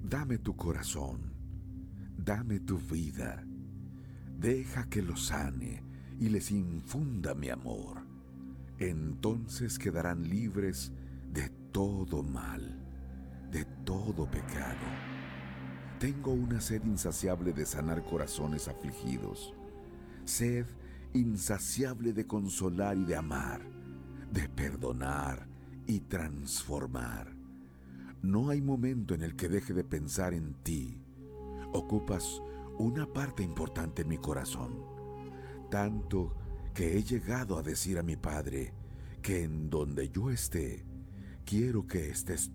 Dame tu corazón, dame tu vida, deja que lo sane y les infunda mi amor. Entonces quedarán libres de todo mal, de todo pecado. Tengo una sed insaciable de sanar corazones afligidos, sed insaciable de consolar y de amar, de perdonar y transformar. No hay momento en el que deje de pensar en ti. Ocupas una parte importante en mi corazón, tanto que he llegado a decir a mi Padre que en donde yo esté, quiero que estés